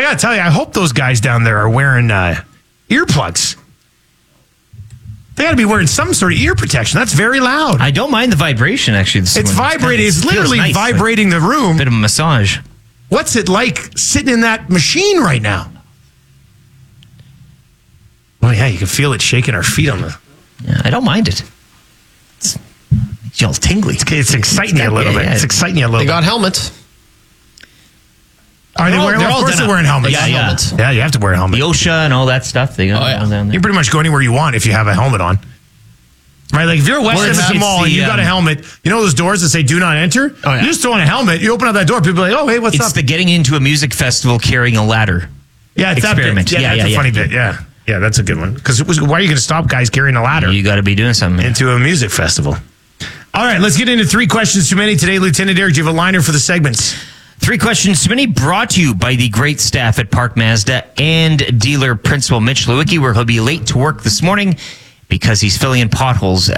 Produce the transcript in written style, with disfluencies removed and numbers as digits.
got to tell you, I hope those guys down there are wearing earplugs. They got to be wearing some sort of ear protection. That's very loud. I don't mind the vibration, actually. It's vibrating. It's literally nice, vibrating the room. Bit of a massage. What's it like sitting in that machine right now? Oh, yeah, you can feel it shaking our feet on the... Yeah, I don't mind it. It's all tingly. It's exciting you a little bit. It's exciting you a little bit. They got helmets. Are they wearing? Of course they're wearing helmets. Yeah. Yeah, you have to wear a helmet. The OSHA and all that stuff. They got down there. You can pretty much go anywhere you want if you have a helmet on. Right? Like if you're west of the mall and you got a helmet, you know those doors that say do not enter? Oh, yeah. You just throw on a helmet, you open up that door, people are like, oh, hey, what's up? It's the getting into a music festival carrying a ladder. Yeah, it's experiment. That bit. Yeah, that's a funny bit. Yeah. Yeah, that's a good one. Because why are you going to stop guys carrying a ladder? You got to be doing something. Into a music festival. All right, let's get into 3 questions too many today. Lieutenant Derek, do you have a liner for the segments? 3 questions too many brought to you by the great staff at Park Mazda and dealer Principal Mitch Lewicki, where he'll be late to work this morning because he's filling in potholes